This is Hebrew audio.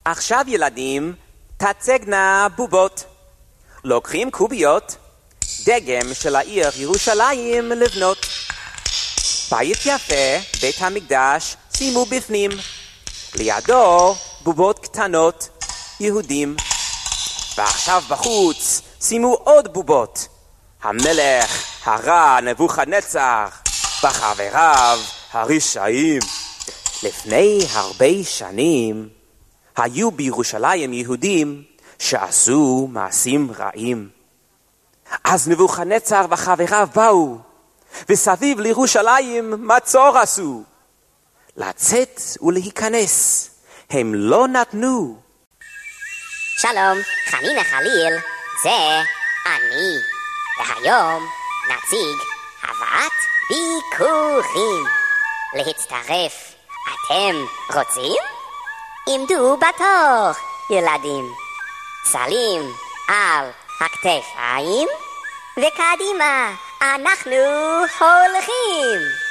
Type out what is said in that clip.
עכשיו ילדים, תצגנה בובות. לוקחים קוביות, דגם של העיר ירושלים לבנות. בית יפה, בית המקדש, שימו בפנים. לידו בובות קטנות, יהודים. ועכשיו בחוץ, שימו עוד בובות. המלך הרע נבוכדנצר, וחבריו הרשעים. לפני הרבה שנים, היו בירושלים יהודים שעשו מעשים רעים. אז נבוכדנצר וחבריו באו, וסביב לירושלים מצור עשו. לצאת ולהיכנס הם לא נתנו. שלום, חנינה חליל, זה אני. והיום נציג הבאת ביקורים. להצטרף, אתם רוצים? עמדו בתור, ילדים. סלים על הכתפיים, וקדימה אנחנו הולכים.